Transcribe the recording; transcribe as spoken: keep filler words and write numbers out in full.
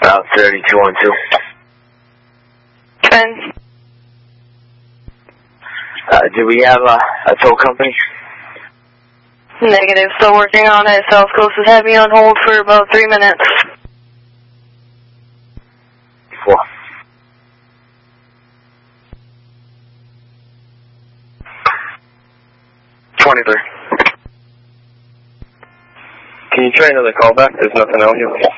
South thirty-two one two. ten. Uh, do we have a, a tow company? Negative. Still working on it. South Coast is heavy on hold for about three minutes. Four. twenty-three. Can you try another call back? There's nothing out here.